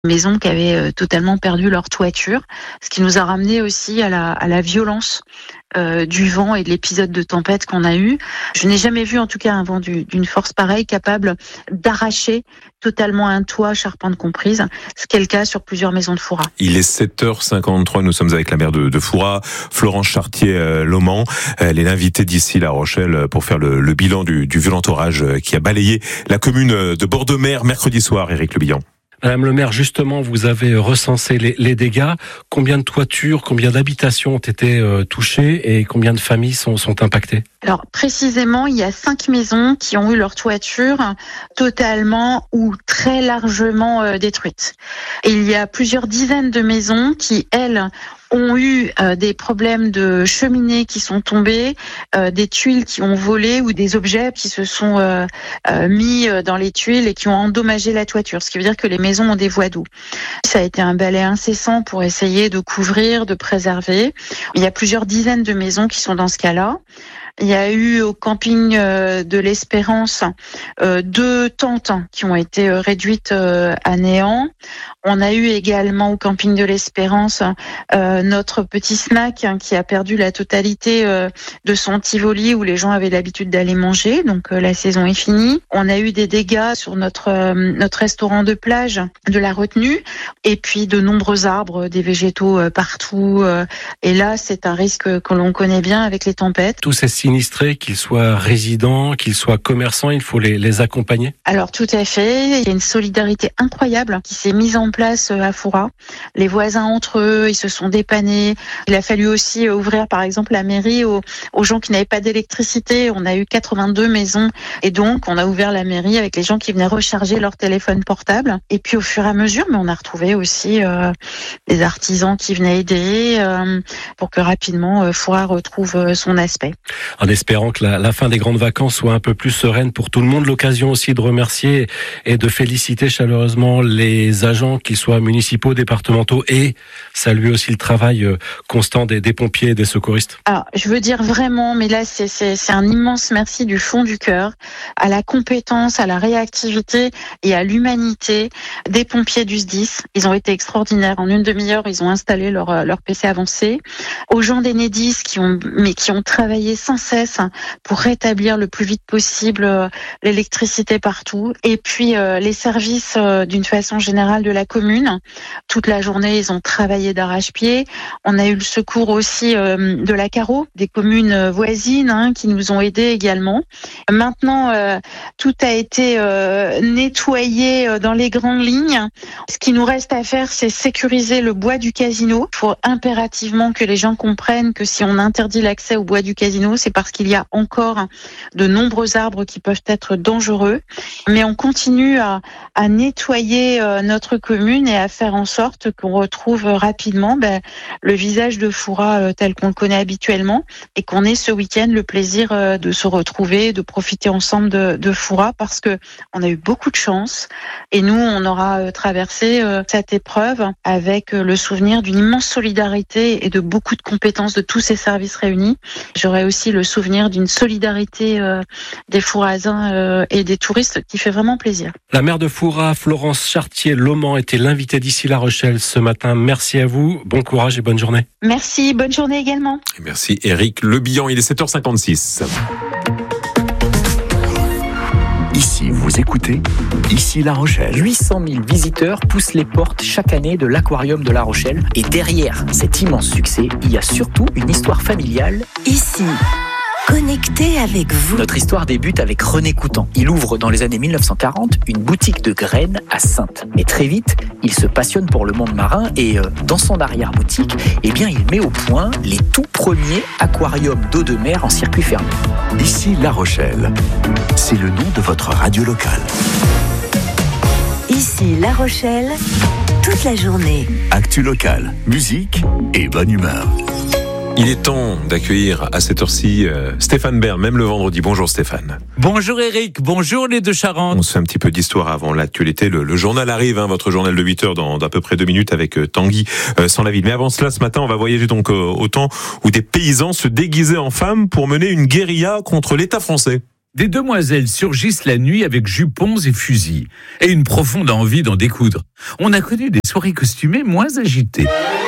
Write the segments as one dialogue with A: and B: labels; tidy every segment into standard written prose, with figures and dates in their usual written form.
A: Maisons qui avaient totalement perdu leur toiture, ce qui nous a ramené aussi à la violence du vent et de l'épisode de tempête qu'on a eu. Je n'ai jamais vu en tout cas un vent d'une force pareille capable d'arracher totalement un toit, charpente comprise, ce qui est le cas sur plusieurs maisons de Fouras.
B: Il est 7h53, nous sommes avec la maire de Fouras, Florence Chartier-Loman. Elle est l'invitée d'ici La Rochelle pour faire le bilan du violent orage qui a balayé la commune de Bord-de-Mer mercredi soir. Éric Le Bihan.
C: Madame le maire, justement, vous avez recensé les dégâts. Combien de toitures, combien d'habitations ont été touchées et combien de familles sont impactées?
A: Alors précisément, il y a 5 maisons qui ont eu leur toiture totalement ou très largement détruites. Et il y a plusieurs dizaines de maisons qui, elles, ont eu des problèmes de cheminées qui sont tombées, des tuiles qui ont volé ou des objets qui se sont mis dans les tuiles et qui ont endommagé la toiture. Ce qui veut dire que les maisons ont des voies d'eau. Ça a été un balai incessant pour essayer de couvrir, de préserver. Il y a plusieurs dizaines de maisons qui sont dans ce cas-là. Il y a eu au camping de l'Espérance 2 tentes qui ont été réduites à néant. On a eu également au camping de l'Espérance notre petit snack qui a perdu la totalité de son Tivoli où les gens avaient l'habitude d'aller manger. Donc la saison est finie. On a eu des dégâts sur notre restaurant de plage de la retenue et puis de nombreux arbres, des végétaux partout. Et là, c'est un risque que l'on connaît bien avec les tempêtes.
C: Tous ces sinistrés, qu'ils soient résidents, qu'ils soient commerçants, il faut les accompagner? Alors
A: tout à fait, il y a une solidarité incroyable qui s'est mise en place à Fouras. Les voisins entre eux, ils se sont dépannés. Il a fallu aussi ouvrir par exemple la mairie aux gens qui n'avaient pas d'électricité. On a eu 82 maisons et donc on a ouvert la mairie avec les gens qui venaient recharger leur téléphone portable. Et puis au fur et à mesure, mais on a retrouvé aussi les artisans qui venaient aider pour que rapidement Fouras retrouve son aspect.
C: En espérant que la fin des grandes vacances soit un peu plus sereine pour tout le monde. L'occasion aussi de remercier et de féliciter chaleureusement les agents, qu'ils soient municipaux, départementaux, et saluer aussi le travail constant des pompiers et des secouristes.
A: Alors, je veux dire vraiment, mais là, c'est un immense merci du fond du cœur à la compétence, à la réactivité et à l'humanité des pompiers du SDIS. Ils ont été extraordinaires. En une demi-heure, ils ont installé leur PC avancé. Aux gens d'Enedis qui ont travaillé sans cesse pour rétablir le plus vite possible l'électricité partout. Et puis les services d'une façon générale de la commune. Toute la journée, ils ont travaillé d'arrache-pied. On a eu le secours aussi de la Carreau, des communes voisines qui nous ont aidés également. Maintenant, tout a été nettoyé dans les grandes lignes. Ce qui nous reste à faire, c'est sécuriser le bois du casino. Il faut impérativement que les gens comprennent que si on interdit l'accès au bois du casino, c'est parce qu'il y a encore de nombreux arbres qui peuvent être dangereux. Mais on continue à nettoyer notre commune et à faire en sorte qu'on retrouve rapidement le visage de Fouras tel qu'on le connaît habituellement et qu'on ait ce week-end le plaisir de se retrouver, de profiter ensemble de Fouras parce que on a eu beaucoup de chance et nous on aura traversé cette épreuve avec le souvenir d'une immense solidarité et de beaucoup de compétences de tous ces services réunis. J'aurai aussi le souvenir d'une solidarité des Fourasiens et des touristes qui fait vraiment plaisir.
C: La maire de Fouras, Florence Chartier-Loman, était l'invitée d'ici La Rochelle ce matin. Merci à vous, bon courage et bonne journée.
A: Merci, bonne journée également.
B: Et merci Éric Le Bihan, il est 7h56.
D: Ici, vous écoutez Ici La Rochelle.
E: 800 000 visiteurs poussent les portes chaque année de l'aquarium de La Rochelle. Et derrière cet immense succès, il y a surtout une histoire familiale.
F: Ici, connecté avec vous.
E: Notre histoire débute avec René Coutan. Il ouvre dans les années 1940 une boutique de graines à Saintes. Mais très vite, il se passionne pour le monde marin et dans son arrière-boutique, il met au point les tout premiers aquariums d'eau de mer en circuit fermé.
D: Ici La Rochelle, c'est le nom de votre radio locale.
F: Ici La Rochelle, toute la journée.
D: Actu locale, musique et bonne humeur.
B: Il est temps d'accueillir à cette heure-ci Stéphane Bern, même le vendredi. Bonjour Stéphane.
G: Bonjour Eric, bonjour les deux Charentes.
B: On se fait un petit peu d'histoire avant l'actualité. Le journal arrive, votre journal de 8h dans d'à peu près 2 minutes avec Tanguy sans la ville. Mais avant cela, ce matin, on va voyager donc au temps où des paysans se déguisaient en femmes pour mener une guérilla contre l'État français.
G: des demoiselles surgissent la nuit avec jupons et fusils, et une profonde envie d'en découdre. On a connu des soirées costumées moins agitées.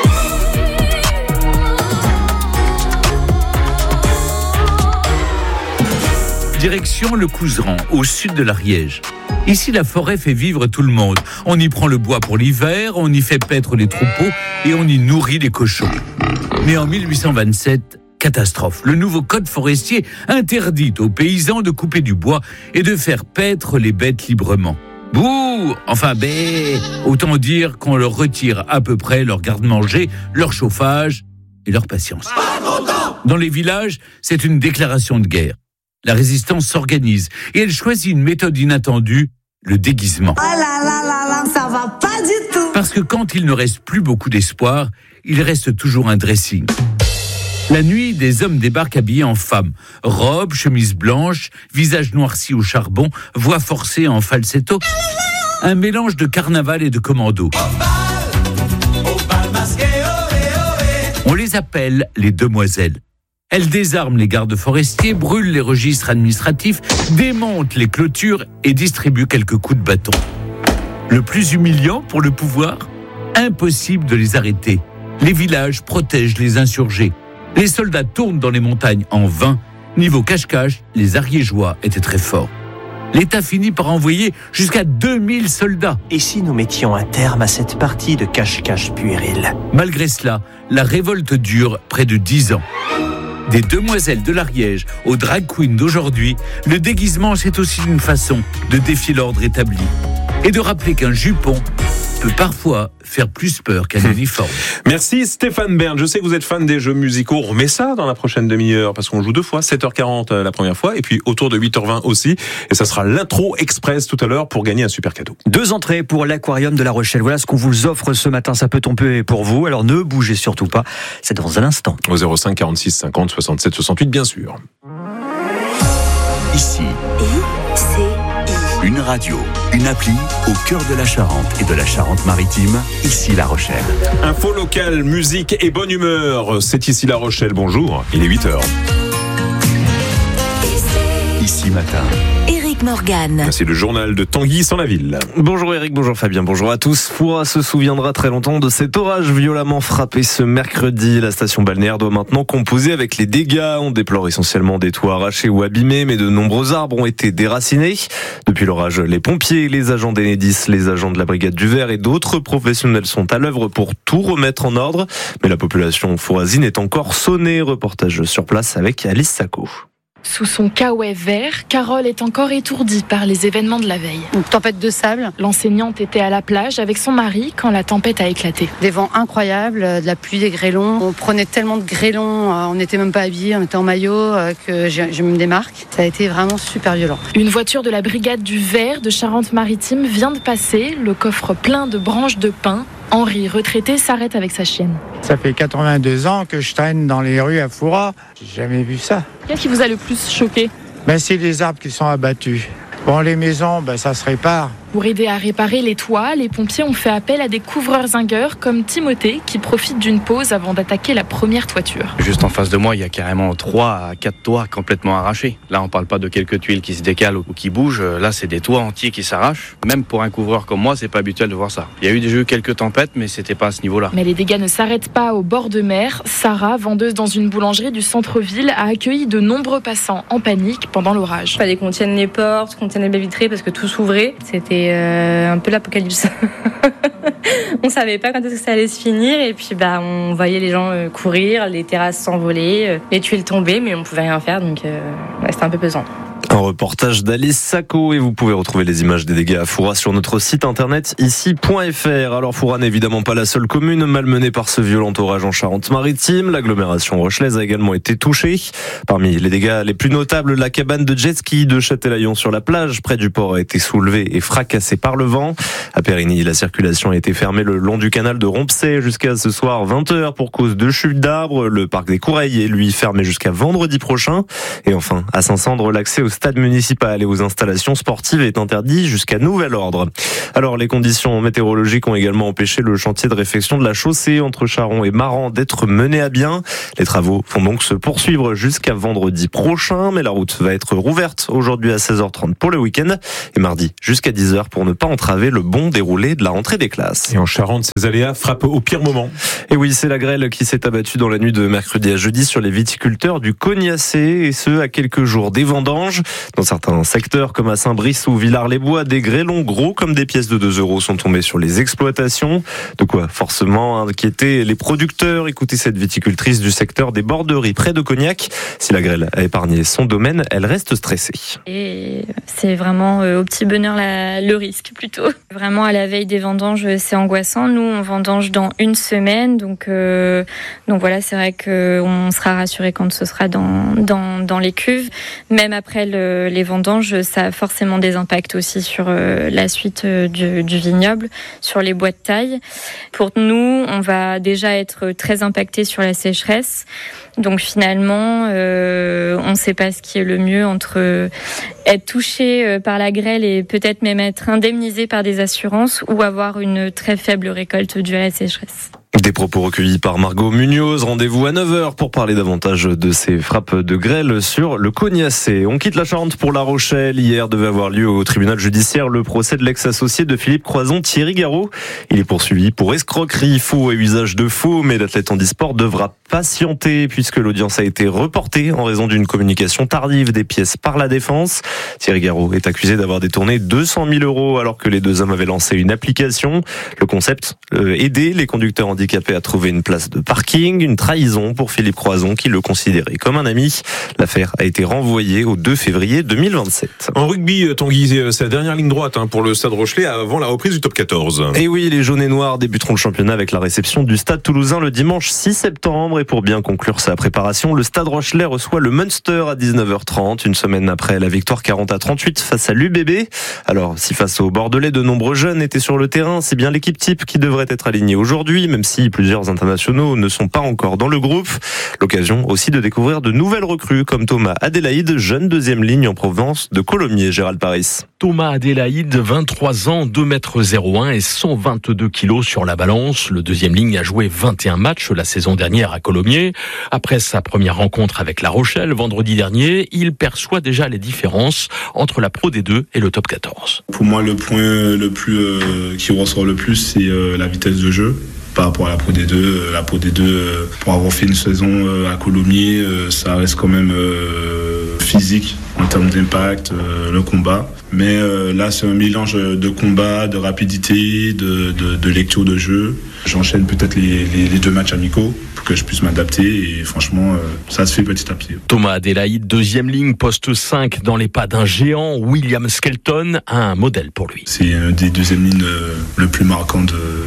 G: Direction le Couserans, au sud de l'Ariège. Ici, la forêt fait vivre tout le monde. On y prend le bois pour l'hiver, on y fait paître les troupeaux et on y nourrit les cochons. Mais en 1827, catastrophe. Le nouveau code forestier interdit aux paysans de couper du bois et de faire paître les bêtes librement. Bouh! Enfin, autant dire qu'on leur retire à peu près leur garde-manger, leur chauffage et leur patience. Dans les villages, c'est une déclaration de guerre. La résistance s'organise et elle choisit une méthode inattendue, le déguisement.
H: Oh là là là là, ça va pas du tout.
G: Parce que quand il ne reste plus beaucoup d'espoir, il reste toujours un dressing. La nuit, des hommes débarquent habillés en femmes. Robe, chemise blanche, visage noirci au charbon, voix forcée en falsetto. Un mélange de carnaval et de commando. On les appelle les demoiselles. Elles désarment les gardes forestiers, brûlent les registres administratifs, démontent les clôtures et distribuent quelques coups de bâton. Le plus humiliant pour le pouvoir, impossible de les arrêter. Les villages protègent les insurgés. Les soldats tournent dans les montagnes en vain. Niveau cache-cache, les Ariégeois étaient très forts. L'État finit par envoyer jusqu'à 2000 soldats.
I: Et si nous mettions un terme à cette partie de cache-cache puéril ?
G: Malgré cela, la révolte dure près de 10 ans. Des demoiselles de l'Ariège aux drag queens d'aujourd'hui, le déguisement, c'est aussi une façon de défier l'ordre établi et de rappeler qu'un jupon peut parfois faire plus peur qu'un uniforme.
B: Merci Stéphane Bern. Je sais que vous êtes fan des jeux musicaux. On remet ça dans la prochaine demi-heure parce qu'on joue 2 fois, 7h40 la première fois et puis autour de 8h20 aussi. Et ça sera l'intro express tout à l'heure pour gagner un super cadeau.
J: 2 entrées pour l'aquarium de La Rochelle. Voilà ce qu'on vous offre ce matin. Ça peut tomber pour vous. Alors ne bougez surtout pas. C'est dans un instant.
B: Au 05 46 50 67 68 bien sûr.
D: Ici, une radio, une appli au cœur de la Charente et de la Charente-Maritime, ici La Rochelle.
B: Info locale, musique et bonne humeur. C'est ici La Rochelle. Bonjour, il est 8h.
D: Ici matin.
F: Éric Morgan.
B: C'est le journal de Tanguy sans la ville.
K: Bonjour Eric, bonjour Fabien, bonjour à tous. Foura se souviendra très longtemps de cet orage violemment frappé ce mercredi. La station balnéaire doit maintenant composer avec les dégâts. On déplore essentiellement des toits arrachés ou abîmés, mais de nombreux arbres ont été déracinés. Depuis l'orage, les pompiers, les agents d'Enedis, les agents de la brigade du Ver et d'autres professionnels sont à l'œuvre pour tout remettre en ordre. Mais la population fourasine est encore sonnée. Reportage sur place avec Alice Sacco.
L: Sous son kawaii vert, Carole est encore étourdie par les événements de la veille.
M: Une tempête de sable.
L: L'enseignante était à la plage avec son mari quand la tempête a éclaté.
M: Des vents incroyables, de la pluie, des grêlons. On prenait tellement de grêlons, on n'était même pas habillés, on était en maillot, que j'ai même des marques. Ça a été vraiment super violent.
L: Une voiture de la brigade du Ver de Charente-Maritime vient de passer, le coffre plein de branches de pin. Henri, retraité, s'arrête avec sa chienne.
N: Ça fait 82 ans que je traîne dans les rues à Foura. J'ai jamais vu ça.
L: Qu'est-ce qui vous a le plus choqué ?
N: C'est les arbres qui sont abattus. Bon, les maisons, ça se répare.
L: Pour aider à réparer les toits, les pompiers ont fait appel à des couvreurs-zingueurs comme Timothée qui profite d'une pause avant d'attaquer la première toiture.
O: Juste en face de moi, il y a carrément 3 à 4 toits complètement arrachés. Là, on parle pas de quelques tuiles qui se décalent ou qui bougent. Là, c'est des toits entiers qui s'arrachent. Même pour un couvreur comme moi, c'est pas habituel de voir ça. Il y a eu quelques tempêtes, mais c'était pas à ce niveau-là.
L: Mais les dégâts ne s'arrêtent pas au bord de mer. Sarah, vendeuse dans une boulangerie du centre-ville, a accueilli de nombreux passants en panique pendant l'orage.
P: Il fallait qu'on tienne les portes, qu'on tienne les baies vitrées parce que tout s'ouvrait. C'était un peu l'apocalypse. On savait pas quand est-ce que ça allait se finir et puis on voyait les gens courir, les terrasses s'envoler, les tuiles tomber, mais on pouvait rien faire, donc c'était un peu pesant.
K: Un reportage d'Alice Sacco et vous pouvez retrouver les images des dégâts à Foura sur notre site internet ici.fr. Alors Foura n'est évidemment pas la seule commune malmenée par ce violent orage en Charente-Maritime. L'agglomération rochelaise a également été touchée. Parmi les dégâts les plus notables, la cabane de jet ski de Châtelaillon sur la plage près du port a été soulevée et fracassée par le vent. À Périgny, la circulation a été fermée le long du canal de Rompsay jusqu'à ce soir 20h pour cause de chute d'arbres. Le parc des Coureilles est lui fermé jusqu'à vendredi prochain. Et enfin, à Saint-Cendre, l'accès au stade stade municipal et aux installations sportives est interdit jusqu'à nouvel ordre. Alors, les conditions météorologiques ont également empêché le chantier de réfection de la chaussée entre Charon et Maran d'être mené à bien. Les travaux vont donc se poursuivre jusqu'à vendredi prochain, mais la route va être rouverte aujourd'hui à 16h30 pour le week-end et mardi jusqu'à 10h pour ne pas entraver le bon déroulé de la rentrée des classes.
B: Et en Charente, ces aléas frappent au pire moment.
K: Et oui, c'est la grêle qui s'est abattue dans la nuit de mercredi à jeudi sur les viticulteurs du Cognacé, et ce à quelques jours des vendanges. Dans certains secteurs comme à Saint-Brice ou Villars-les-Bois, des grêlons gros comme des pièces de 2 € sont tombés sur les exploitations. De quoi forcément inquiéter les producteurs. Écoutez cette viticultrice du secteur des Borderies près de Cognac. Si la grêle a épargné son domaine, elle reste stressée.
P: Et c'est vraiment au petit bonheur le risque plutôt. Vraiment à la veille des vendanges, c'est angoissant. Nous, on vendange dans 1 semaine, donc voilà, c'est vrai qu'on sera rassuré quand ce sera dans les cuves. Même après les vendanges, ça a forcément des impacts aussi sur la suite du vignoble, sur les bois de taille. Pour nous, on va déjà être très impacté sur la sécheresse. Donc finalement, on ne sait pas ce qui est le mieux entre être touché par la grêle et peut-être même être indemnisé par des assurances ou avoir une très faible récolte due à la sécheresse.
K: Des propos recueillis par Margot Munoz. Rendez-vous à 9h pour parler davantage de ces frappes de grêle sur le Cognacé. On quitte la Charente pour La Rochelle. Hier devait avoir lieu au tribunal judiciaire le procès de l'ex-associé de Philippe Croizon, Thierry Garot. Il est poursuivi pour escroquerie, faux et usage de faux, mais l'athlète handisport devra patienter puisque l'audience a été reportée en raison d'une communication tardive des pièces par la défense. Thierry Garot est accusé d'avoir détourné 200 000 € alors que les deux hommes avaient lancé une application. Le concept, aider les conducteurs handicapés à trouver une place de parking, une trahison pour Philippe Croizon qui le considérait comme un ami. L'affaire a été renvoyée au 2 février 2027.
B: En rugby, Tanguy, c'est la dernière ligne droite pour le Stade Rochelais avant la reprise du top 14.
K: Et oui, les jaunes et noirs débuteront le championnat avec la réception du Stade Toulousain le dimanche 6 septembre. Et pour bien conclure sa préparation, le Stade Rochelais reçoit le Munster à 19h30, une semaine après la victoire 40-38 face à l'UBB. Alors, si face aux Bordelais, de nombreux jeunes étaient sur le terrain, c'est bien l'équipe type qui devrait être alignée aujourd'hui, même si plusieurs internationaux ne sont pas encore dans le groupe. L'occasion aussi de découvrir de nouvelles recrues comme Thomas Adélaïde, jeune deuxième ligne en provenance de Colomiers. Gérald Paris.
Q: Thomas Adélaïde, 23 ans, 2,01 m et 122 kg sur la balance. Le deuxième ligne a joué 21 matchs la saison dernière à Colomiers. Après sa première rencontre avec La Rochelle vendredi dernier, il perçoit déjà les différences entre la Pro D2 et le Top 14.
R: Pour moi, le point le plus qui ressort le plus, c'est la vitesse de jeu. Par rapport à la Pro D2, pour avoir fait une saison à Colomiers, ça reste quand même physique en termes d'impact, le combat. Mais là, c'est un mélange de combat, de rapidité, de lecture de jeu. J'enchaîne peut-être les 2 matchs amicaux pour que je puisse m'adapter et franchement, ça se fait petit à petit.
Q: Thomas Adélaïde, deuxième ligne, poste 5 dans les pas d'un géant, William Skelton, un modèle pour lui.
R: C'est un des deuxièmes lignes le plus marquant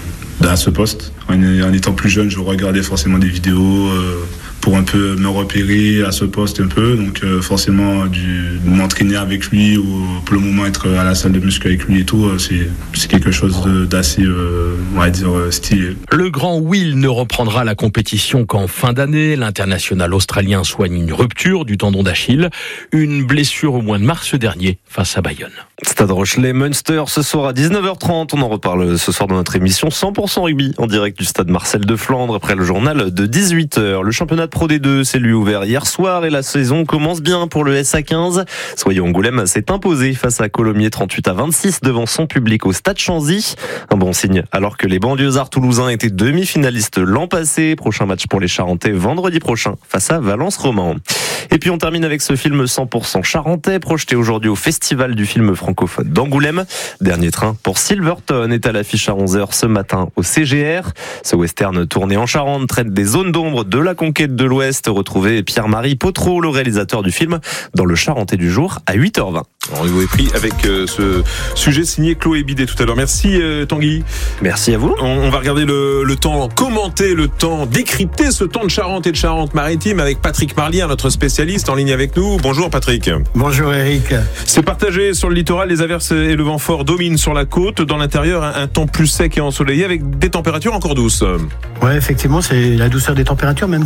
R: à ce poste. En étant plus jeune, je regardais forcément des vidéos pour un peu me repérer à ce poste un peu. Donc forcément, de m'entraîner avec lui ou pour le moment être à la salle de muscu avec lui et tout, c'est quelque chose d'assez, on va dire, stylé.
Q: Le grand Will ne reprendra la compétition qu'en fin d'année. L'international australien soigne une rupture du tendon d'Achille, une blessure au mois de mars dernier face à Bayonne.
K: Stade Rochelais, Munster, ce soir à 19h30. On en reparle ce soir dans notre émission 100% rugby en direct du stade Marcel de Flandre après le journal de 18h. Le championnat de Pro D2 s'est lui ouvert hier soir et la saison commence bien pour le SA15. Soyons Angoulême s'est imposé face à Colomiers 38-26 devant son public au stade Chanzy. Un bon signe alors que les banlieusards toulousains étaient demi-finalistes l'an passé. Prochain match pour les Charentais vendredi prochain face à Valence-Roman. Et puis on termine avec ce film 100% charentais projeté aujourd'hui au Festival du film francophone d'Angoulême. Dernier train pour Silverton est à l'affiche à 11h ce matin au CGR. Ce western tourné en Charente traite des zones d'ombre de la conquête de l'Ouest. Retrouvez Pierre-Marie Potreau, le réalisateur du film, dans le Charentais du jour à 8h20.
B: Rendez-vous est pris avec ce sujet signé Chloé Bidet tout à l'heure. Merci Tanguy.
K: Merci à vous.
B: On va regarder le temps, commenter le temps, décrypter ce temps de Charente et de Charente-Maritime avec Patrick Marlière, notre spécialiste en ligne avec nous. Bonjour Patrick.
S: Bonjour Eric.
B: C'est partagé sur le littoral, les averses et le vent fort dominent sur la côte. Dans l'intérieur, un temps plus sec et ensoleillé avec des températures encore douces.
S: Ouais, effectivement, c'est la douceur des températures, même si on perd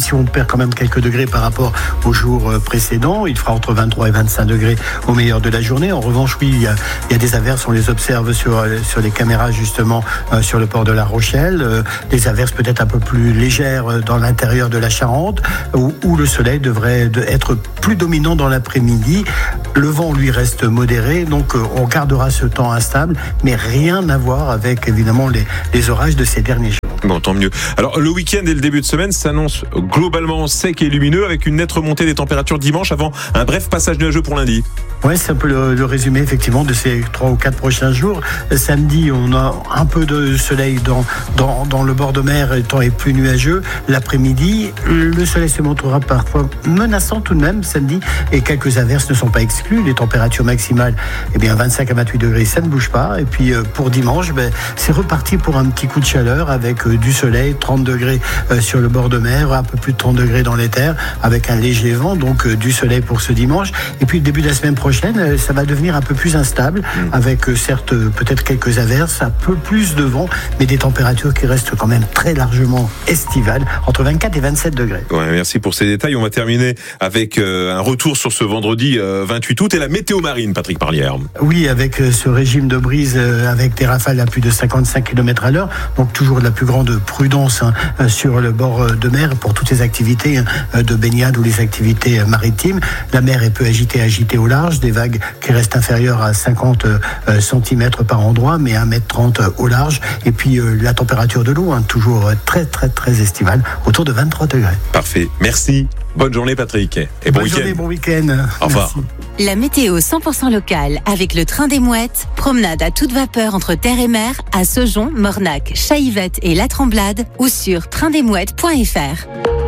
S: quand même quelques degrés par rapport aux jours précédents. Il fera entre 23 et 25 degrés au meilleur de la journée. En revanche, oui, il y a des averses, on les observe sur les caméras justement sur le port de La Rochelle. Des averses peut-être un peu plus légères dans l'intérieur de la Charente, où le soleil devrait être plus dominant dans l'après-midi. Le vent, lui, reste modéré, donc on gardera ce temps instable, mais rien à voir avec évidemment les orages de ces derniers jours.
B: Bon, tant mieux. Alors, le week-end et le début de semaine s'annoncent globalement sec et lumineux, avec une nette remontée des températures dimanche avant un bref passage nuageux pour lundi.
S: Oui, c'est un peu le résumé effectivement de ces 3 ou 4 prochains jours. Samedi, on a un peu de soleil dans le bord de mer, le temps est plus nuageux. L'après-midi, le soleil se montrera parfois menaçant tout de même samedi, et quelques averses ne sont pas exclues. Les températures maximales, 25 à 28 degrés, ça ne bouge pas. Et puis pour dimanche, c'est reparti pour un petit coup de chaleur avec du soleil, 30 degrés sur le bord de mer, un peu plus de 30 degrés dans les terres, avec un léger vent, donc du soleil pour ce dimanche. Et puis le début de la semaine prochaine, ça va devenir un peu plus instable, avec certes peut-être quelques averses, un peu plus de vent, mais des températures qui restent quand même très largement estivales, entre 24 et 27 degrés.
B: Ouais, merci pour ces détails. On va terminer avec un retour sur ce vendredi 28 août et la météo marine, Patrick Parlière.
S: Oui, avec ce régime de brise, avec des rafales à plus de 55 km à l'heure, donc toujours de la plus grande prudence sur le bord de mer pour toutes les activités de baignade ou les activités maritimes. La mer est peu agitée au large, des vagues qui restent inférieures à 50 cm par endroit, mais 1,30 m au large. Et puis la température de l'eau, toujours très très très estivale, autour de 23 degrés.
B: Parfait, merci. Bonne journée Patrick et bon week-end.
S: Bon week-end.
B: Au revoir.
F: Merci. La météo 100% locale avec le train des Mouettes. Promenade à toute vapeur entre terre et mer à Saujon, Mornac, Chaillevette et La Tremblade, ou sur traindesmouettes.fr.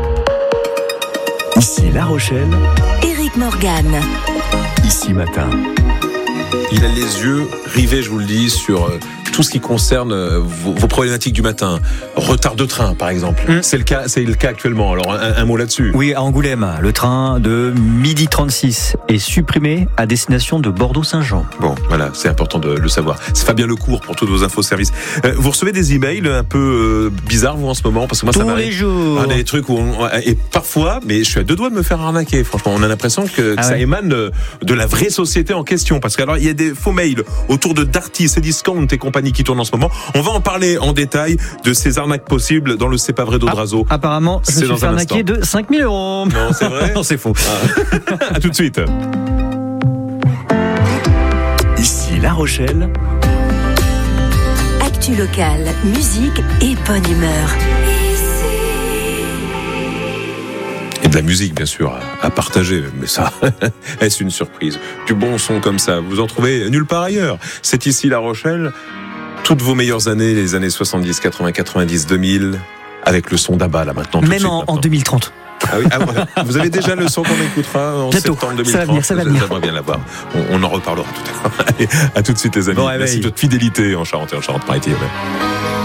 D: Ici La Rochelle,
F: Éric Morgan.
D: Ici Matin.
B: Il a les yeux rivés, je vous le dis, sur tout ce qui concerne vos problématiques du matin. Retard de train, par exemple. C'est le cas actuellement. Alors, un mot là-dessus.
J: Oui, à Angoulême, le train de 12h36 est supprimé à destination de Bordeaux-Saint-Jean.
B: Bon, voilà, c'est important de le savoir. C'est Fabien Lecourt pour tous vos infos-services. Vous recevez des emails un peu bizarres, vous, en ce moment? Parce que moi, ça m'arrive.
J: Tous les jours.
B: Des trucs où et parfois, mais je suis à 2 doigts de me faire arnaquer, franchement. On a l'impression que ça émane de la vraie société en question. Parce que alors, il y a des faux mails autour de Darty, Cdiscount et compagnie qui tournent en ce moment. On va en parler en détail de ces arnaques possibles dans le C'est pas vrai d'Odrazo.
J: Apparemment, je me suis fait arnaquer de 5 000 €.
B: Non, c'est vrai?
J: Non, c'est faux.
B: À tout de suite.
D: Ici La Rochelle.
F: Actu locale, musique et bonne humeur.
B: Et de la musique, bien sûr, à partager. Mais ça, est-ce une surprise? Du bon son comme ça, vous en trouvez nulle part ailleurs. C'est ici La Rochelle. Toutes vos meilleures années, les années 70, 80, 90, 2000, avec le son d'Abba, là, maintenant.
J: Même en 2030.
B: Ah oui, vous avez déjà le son qu'on écoutera en
J: bientôt,
B: septembre 2030.
J: Ça va venir.
B: J'aimerais bien l'avoir. On en reparlera tout à l'heure. Allez, à tout de suite, les amis.
J: Bon,
B: merci de votre fidélité en Charente et en Charente-Maritime.